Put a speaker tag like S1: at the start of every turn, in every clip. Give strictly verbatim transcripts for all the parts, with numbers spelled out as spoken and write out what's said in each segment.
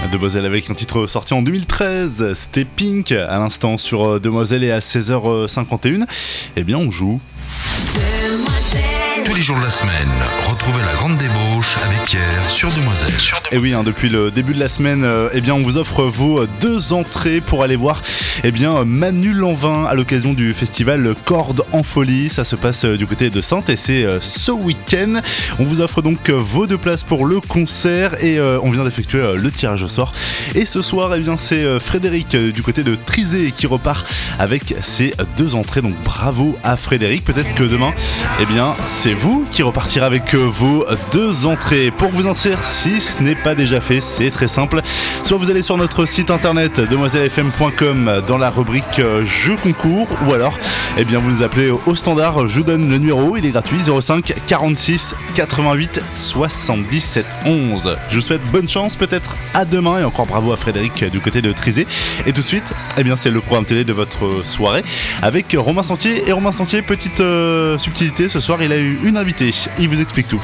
S1: Demoiselle avec un titre sorti en deux mille treize, c'était Pink à l'instant sur Demoiselle et à seize heures cinquante et un, eh bien on joue.
S2: Tous les jours de la semaine, retrouvez la grande débauche avec Pierre sur Demoiselle.
S1: Et oui, hein, depuis le début de la semaine, euh, eh bien, on vous offre vos deux entrées pour aller voir eh bien, Manu Lanvin à l'occasion du festival Cordes en Folie. Ça se passe euh, du côté de Saintes et c'est euh, ce week-end. On vous offre donc euh, vos deux places pour le concert et euh, on vient d'effectuer euh, le tirage au sort. Et ce soir, eh bien, c'est euh, Frédéric euh, du côté de Trizé qui repart avec ses deux entrées. Donc bravo à Frédéric. Peut-être que demain, eh bien, c'est vous qui repartirez avec euh, vos deux entrées. Pour vous inscrire, si ce n'est pas déjà fait, c'est très simple. Soit vous allez sur notre site internet demoiselle f m point com dans la rubrique euh, jeux concours, ou alors eh bien vous nous appelez au standard. Je vous donne le numéro, il est gratuit, zéro cinq quarante-six quatre-vingt-huit soixante-dix-sept onze. Je vous souhaite bonne chance, peut-être à demain et encore bravo à Frédéric du côté de Trizé. Et tout de suite, eh bien c'est le programme télé de votre soirée avec Romain Sentier. Et Romain Sentier, petite euh, subtilité, ce soir il a eu une invitée, il vous explique tout.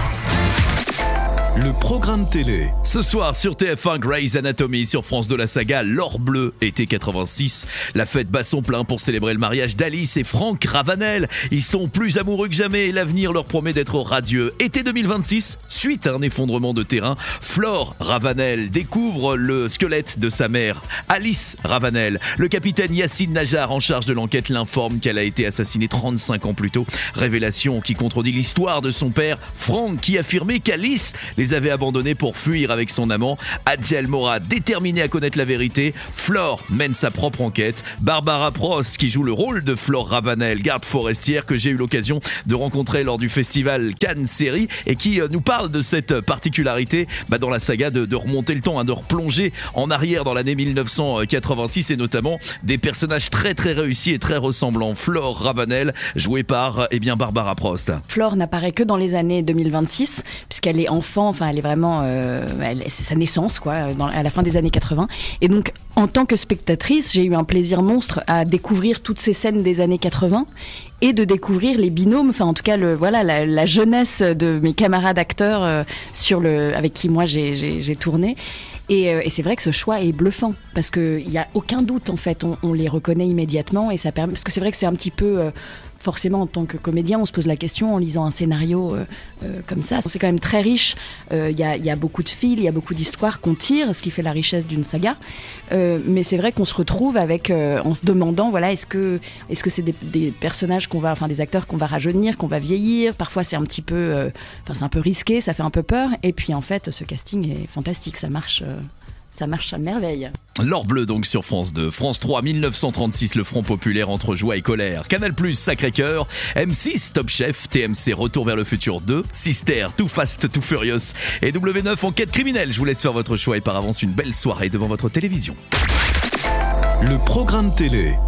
S3: Le programme télé. Ce soir sur T F un, Grey's Anatomy, sur France deux la saga L'Or Bleu, été quatre-vingt-six. La fête bat son plein pour célébrer le mariage d'Alice et Franck Ravanel. Ils sont plus amoureux que jamais et l'avenir leur promet d'être radieux. Été deux mille vingt-six, suite à un effondrement de terrain, Flore Ravanel découvre le squelette de sa mère, Alice Ravanel. Le capitaine Yacine Najjar, en charge de l'enquête, l'informe qu'elle a été assassinée trente-cinq ans plus tôt. Révélation qui contredit l'histoire de son père, Franck, qui affirmait qu'Alice les avait abandonnés pour fuir avec son amant. Adjel Mora, déterminé à connaître la vérité. Flore mène sa propre enquête. Barbara Prost, qui joue le rôle de Flore Ravanel, garde forestière, que j'ai eu l'occasion de rencontrer lors du festival Cannes Série et qui euh, nous parle de cette particularité bah, dans la saga de, de remonter le temps, hein, de replonger en arrière dans l'année mille neuf cent quatre-vingt-six et notamment des personnages très très réussis et très ressemblants. Flore Ravanel, jouée par eh bien, Barbara Prost.
S4: Flore n'apparaît que dans les années deux mille vingt-six puisqu'elle est enfant. Enfin, elle est vraiment, euh, elle, c'est sa naissance, quoi, dans, à la fin des années quatre-vingts. Et donc, en tant que spectatrice, j'ai eu un plaisir monstre à découvrir toutes ces scènes des années quatre-vingts et de découvrir les binômes, enfin, en tout cas, le, voilà, la, la jeunesse de mes camarades acteurs euh, sur le, avec qui moi j'ai, j'ai, j'ai tourné. Et, euh, et c'est vrai que ce choix est bluffant parce qu'il n'y a aucun doute, en fait, on, on les reconnaît immédiatement et ça permet, parce que c'est vrai que c'est un petit peu. Euh, Forcément, en tant que comédien, on se pose la question en lisant un scénario euh, euh, comme ça. C'est quand même très riche. Il euh, y, y a beaucoup de fils, il y a beaucoup d'histoires qu'on tire, ce qui fait la richesse d'une saga. Euh, mais c'est vrai qu'on se retrouve avec, euh, en se demandant, voilà, est-ce que, est-ce que c'est des, des personnages qu'on va, enfin des acteurs qu'on va rajeunir, qu'on va vieillir. Parfois, c'est un petit peu, euh, enfin c'est un peu risqué, ça fait un peu peur. Et puis en fait, ce casting est fantastique, ça marche. Euh, Ça marche à merveille.
S3: L'Or Bleu donc sur France deux. France trois, mille neuf cent trente-six, le Front Populaire entre joie et colère. Canal plus, Sacré-Cœur. M six, Top Chef. T M C, Retour vers le futur deux. Sister, Too Fast, Too Furious. Et W neuf, Enquête criminelle. Je vous laisse faire votre choix et par avance une belle soirée devant votre télévision.
S5: Le programme télé.